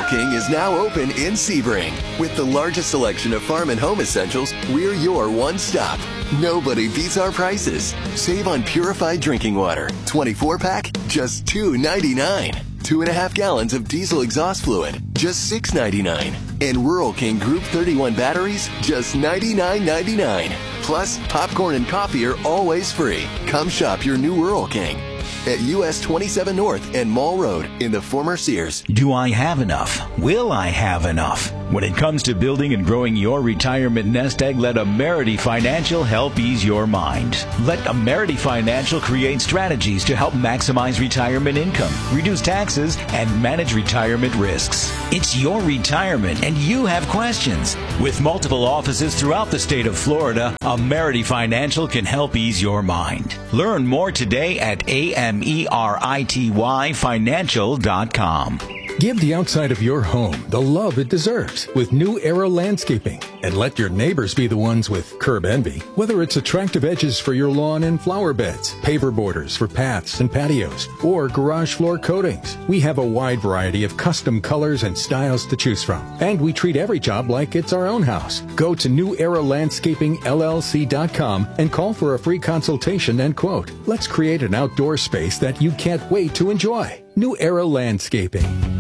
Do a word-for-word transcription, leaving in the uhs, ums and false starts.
King is now open in Sebring. With the largest selection of farm and home essentials, we're your one-stop. Nobody beats our prices. Save on purified drinking water. twenty-four pack, just two ninety-nine. Two and a half gallons of diesel exhaust fluid, just six ninety-nine. And Rural King Group thirty-one batteries, just ninety-nine ninety-nine. Plus, popcorn and coffee are always free. Come shop your new Rural King at U S twenty-seven North and Mall Road in the former Sears. Do I have enough? Will I have enough? When it comes to building and growing your retirement nest egg, let Amerity Financial help ease your mind. Let Amerity Financial create strategies to help maximize retirement income, reduce taxes, and manage retirement risks. It's your retirement, and you have questions. With multiple offices throughout the state of Florida, Amerity Financial can help ease your mind. Learn more today at A M E R I T Y financial dot com. Give the outside of your home the love it deserves with New Era Landscaping, and let your neighbors be the ones with curb envy. Whether it's attractive edges for your lawn and flower beds, paver borders for paths and patios, or garage floor coatings, we have a wide variety of custom colors and styles to choose from. And we treat every job like it's our own house. Go to new era landscaping L L C dot com and call for a free consultation and quote. Let's create an outdoor space that you can't wait to enjoy. New Era Landscaping.